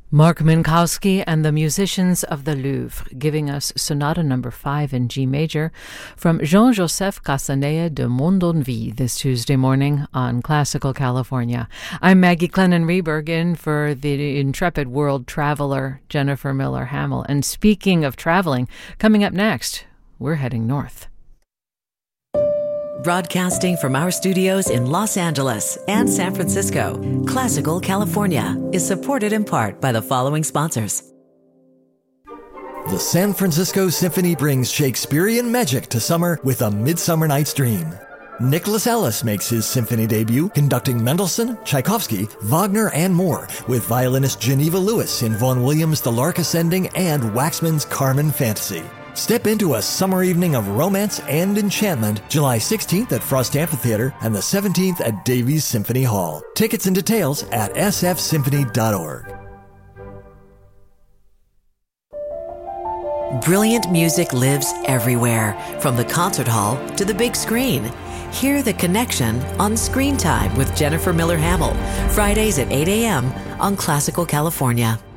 Mark Minkowski and the Musicians of the Louvre, giving us Sonata No. 5 in G major from Jean-Joseph Casanea de Mondonville this Tuesday morning on Classical California. I'm Maggie Clennon-Reberg, in for the intrepid world traveler Jennifer Miller Hamill. And speaking of traveling, coming up next, we're heading north. Broadcasting from our studios in Los Angeles and San Francisco, Classical California is supported in part by the following sponsors. The San Francisco Symphony brings Shakespearean magic to summer with A Midsummer Night's Dream. Nicholas Ellis makes his symphony debut conducting Mendelssohn, Tchaikovsky, Wagner, and more with violinist Geneva Lewis in Vaughan Williams' The Lark Ascending and Waxman's Carmen Fantasy. Step into a summer evening of romance and enchantment, July 16th at Frost Amphitheater and the 17th at Davies Symphony Hall. Tickets and details at sfsymphony.org. Brilliant music lives everywhere, from the concert hall to the big screen. Hear the connection on Screen Time with Jennifer Miller Hamill, Fridays at 8 a.m. on Classical California.